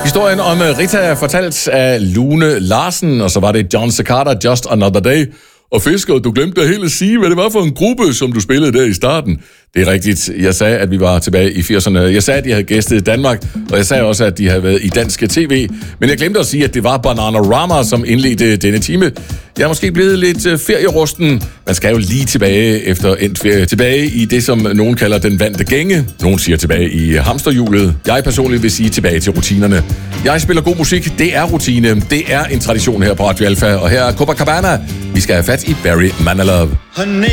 Historien om Rita er fortalt af Lune Larsen, og så var det John Cicada, Just Another Day. Og Fisker, du glemte da helt at sige, hvad det var for en gruppe, som du spillede der i starten. Det er rigtigt. Jeg sagde, at vi var tilbage i 80'erne. Jeg sagde, at de havde gæstet Danmark, og jeg sagde også, at de havde været i dansk tv. Men jeg glemte at sige, at det var Bananarama, som indledte denne time. Jeg er måske blevet lidt ferierusten. Man skal jo lige tilbage efter endt ferie. Tilbage i det, som nogen kalder den vante gænge. Nogen siger tilbage i hamsterhjulet. Jeg personligt vil sige tilbage til rutinerne. Jeg spiller god musik. Det er rutine. Det er en tradition her på Radio Alpha. Og her er Copacabana. Vi skal have fat i Barry Manilow.